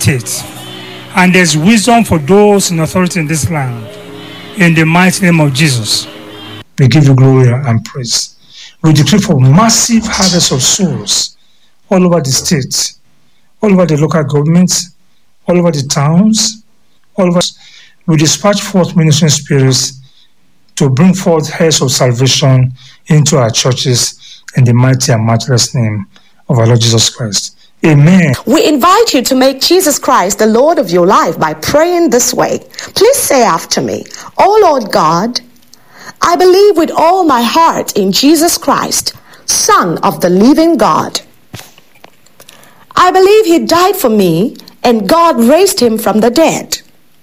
state. And there's wisdom for those in authority in this land. In the mighty name of Jesus, we give you glory and praise. We decree for massive harvest of souls all over the state, all over the local governments, all over the towns, all over. We dispatch forth ministering spirits to bring forth heirs of salvation into our churches in the mighty and matchless name of our Lord Jesus Christ. Amen. We invite you to make Jesus Christ the Lord of your life by praying this way. Please say after me, "Oh Lord God, I believe with all my heart in Jesus Christ, Son of the living God. I believe he died for me and God raised him from the dead.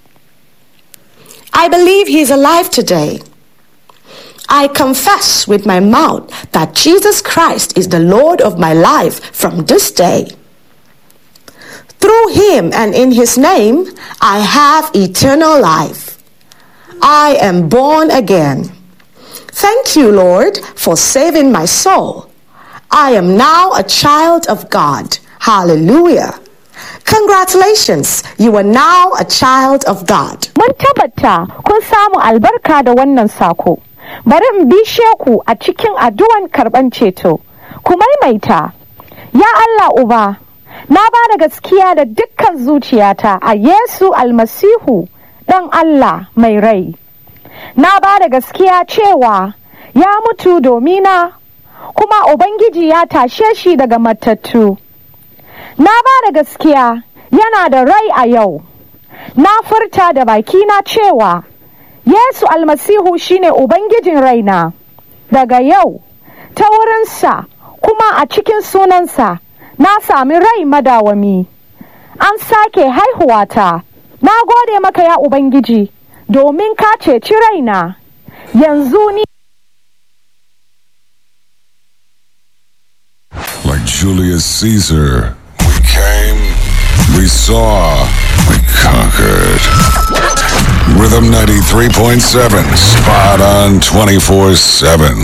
I believe he is alive today. I confess with my mouth that Jesus Christ is the Lord of my life from this day. Through him and in his name, I have eternal life. I am born again. Thank you, Lord, for saving my soul. I am now a child of God. Hallelujah. Congratulations, you are now a child of God." Mun tabbata kun samu albarka da wannan sako. Bari in bishe ku a cikin addu'an karban ceto. Ku maimaita, "Ya Allah Uba, na ba da gaskiya da dukkan zuciyata a Yesu Almasihu, ɗan Allah mai rai. Na ba da gaskiya cewa ya mutu domina, kuma Ubangiji ya tashe shi daga matattu. Na ba da gaskiya yana da rai a yau. Na furta da bakina cewa Yesu Almasihu shine Ubangijin raina. Daga yau, ta wurinsa kuma a cikin sunansa, na sami rai madawami. An sake haihuwata. Na gode maka ya Ubangiji, domin ka ceci raina. Yanzu ni Like Julius Caesar, we came, we saw, we conquered. Rhythm 93.7, spot on 24/7.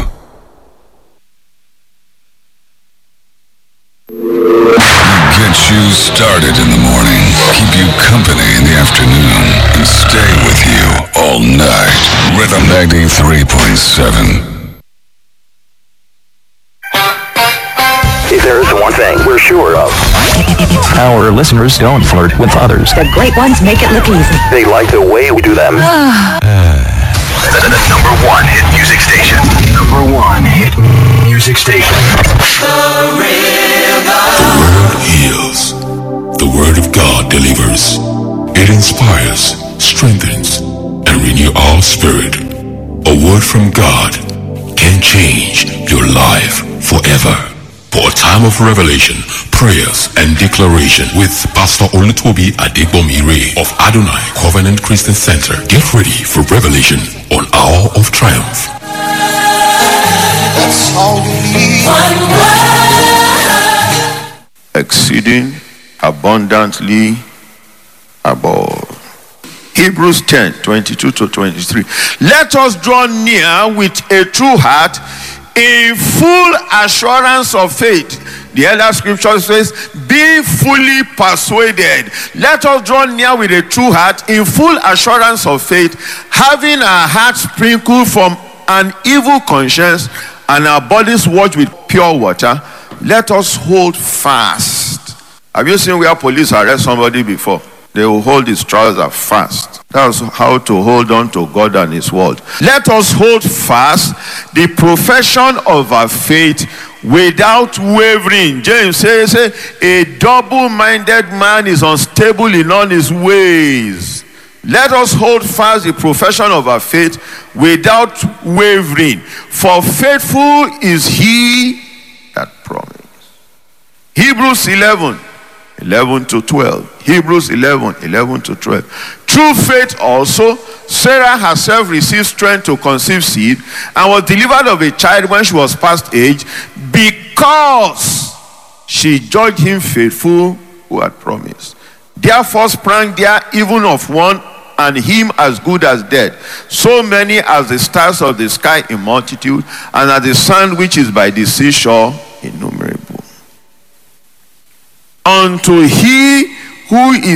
Get you started in the morning, keep you company in the afternoon, and stay with you all night. Rhythm 93.7. If there is one thing we're sure of, our listeners don't flirt with others. The great ones make it look easy. they like the way we do them. The number one hit music station. Number one hit music station. The Word heals. The Word of God delivers. It inspires, strengthens, and renews our spirit. A word from God can change your life forever. For a time of revelation, prayers, and declaration with Pastor Olutobi Adegbomi of Adonai Covenant Christian Center. Get ready for revelation on Hour of Triumph. That's all we need. Exceeding abundantly above. Hebrews 10:22-23. Let us draw near with a true heart in full assurance of faith. The other scripture says, "Be fully persuaded." Let us draw near with a true heart in full assurance of faith, having our hearts sprinkled from an evil conscience and our bodies washed with pure water. Let us hold fast. Have you seen where police arrest somebody before? They will hold his trousers fast. That's how to hold on to God and his word. Let us hold fast the profession of our faith without wavering. James says, a double-minded man is unstable in all his ways. Let us hold fast the profession of our faith without wavering. For faithful is he that promised. Hebrews 11:11-12. Hebrews 11:11-12. Through faith also, Sarah herself received strength to conceive seed and was delivered of a child when she was past age, because she judged him faithful who had promised. Therefore sprang there even of one, and him as good as dead, so many as the stars of the sky in multitude, and as the sand which is by the seashore innumerable. Unto he who is